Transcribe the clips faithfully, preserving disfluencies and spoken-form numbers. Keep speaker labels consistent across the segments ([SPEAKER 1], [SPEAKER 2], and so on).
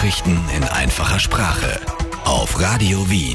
[SPEAKER 1] Nachrichten in einfacher Sprache auf Radio Wien.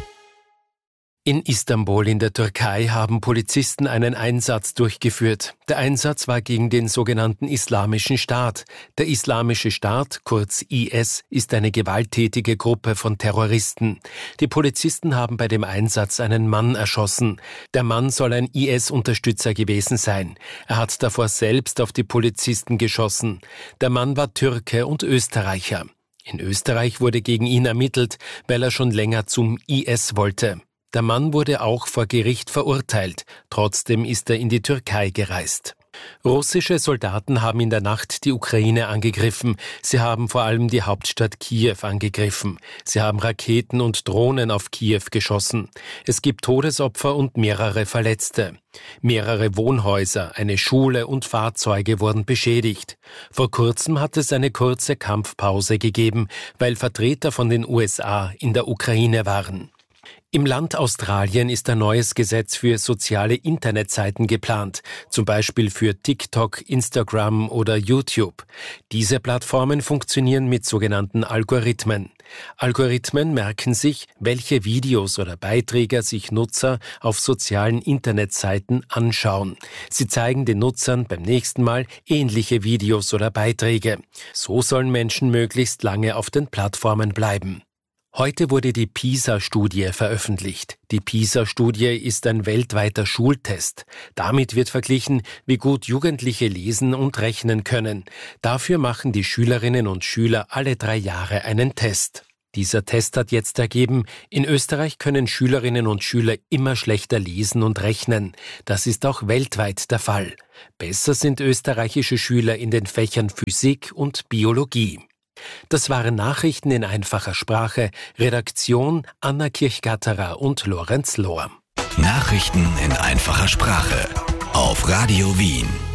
[SPEAKER 2] In Istanbul in der Türkei haben Polizisten einen Einsatz durchgeführt. Der Einsatz war gegen den sogenannten Islamischen Staat. Der Islamische Staat, kurz I S, ist eine gewalttätige Gruppe von Terroristen. Die Polizisten haben bei dem Einsatz einen Mann erschossen. Der Mann soll ein I S-Unterstützer gewesen sein. Er hat davor selbst auf die Polizisten geschossen. Der Mann war Türke und Österreicher. In Österreich wurde gegen ihn ermittelt, weil er schon länger zum I S wollte. Der Mann wurde auch vor Gericht verurteilt. Trotzdem ist er in die Türkei gereist. Russische Soldaten haben in der Nacht die Ukraine angegriffen. Sie haben vor allem die Hauptstadt Kiew angegriffen. Sie haben Raketen und Drohnen auf Kiew geschossen. Es gibt Todesopfer und mehrere Verletzte. Mehrere Wohnhäuser, eine Schule und Fahrzeuge wurden beschädigt. Vor kurzem hat es eine kurze Kampfpause gegeben, weil Vertreter von den U S A in der Ukraine waren. Im Land Australien ist ein neues Gesetz für soziale Internetseiten geplant, zum Beispiel für TikTok, Instagram oder YouTube. Diese Plattformen funktionieren mit sogenannten Algorithmen. Algorithmen merken sich, welche Videos oder Beiträge sich Nutzer auf sozialen Internetseiten anschauen. Sie zeigen den Nutzern beim nächsten Mal ähnliche Videos oder Beiträge. So sollen Menschen möglichst lange auf den Plattformen bleiben. Heute wurde die PISA-Studie veröffentlicht. Die PISA-Studie ist ein weltweiter Schultest. Damit wird verglichen, wie gut Jugendliche lesen und rechnen können. Dafür machen die Schülerinnen und Schüler alle drei Jahre einen Test. Dieser Test hat jetzt ergeben, in Österreich können Schülerinnen und Schüler immer schlechter lesen und rechnen. Das ist auch weltweit der Fall. Besser sind österreichische Schüler in den Fächern Physik und Biologie. Das waren Nachrichten in einfacher Sprache. Redaktion Anna Kirchgatterer und Lorenz Lohr.
[SPEAKER 1] Nachrichten in einfacher Sprache auf Radio Wien.